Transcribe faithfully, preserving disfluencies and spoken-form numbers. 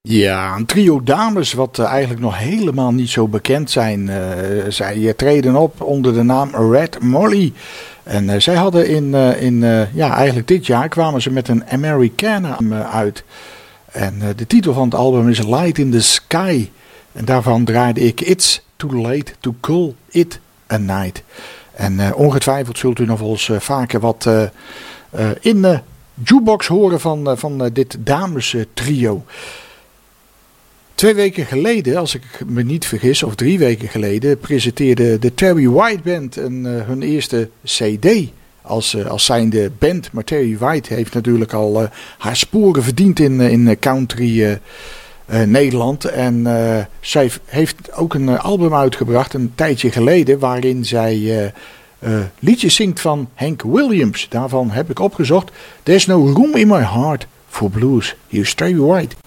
Ja, een trio dames wat uh, eigenlijk nog helemaal niet zo bekend zijn. Uh, zij uh, treden op onder de naam Red Molly. En uh, zij hadden in, uh, in uh, ja, eigenlijk dit jaar kwamen ze met een Americana uh, uit. En uh, de titel van het album is Light in the Sky. En daarvan draaide ik It's Too Late to Call It a Night. En uh, ongetwijfeld zult u nog wel eens uh, vaker wat uh, uh, in de uh, jukebox horen van, uh, van uh, dit dames uh, trio. Twee weken geleden, als ik me niet vergis, of drie weken geleden, presenteerde de Terry White Band een, uh, hun eerste cd als, uh, als zijnde band. Maar Terry White heeft natuurlijk al uh, haar sporen verdiend in, uh, in country uh, uh, Nederland. En uh, zij heeft ook een uh, album uitgebracht een tijdje geleden waarin zij uh, uh, liedjes zingt van Hank Williams. Daarvan heb ik opgezocht. There's no room in my heart for blues. Here's Terry White.